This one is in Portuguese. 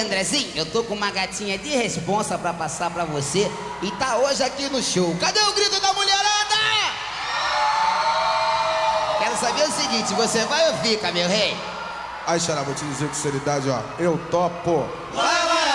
Andrezinho, eu tô com uma gatinha de responsa pra passar pra você e tá hoje aqui no show. Cadê o grito da mulherada? Quero saber o seguinte, você vai ou fica, meu rei? Aí, Xará, vou te dizer com seriedade, ó. Eu topo. Vai!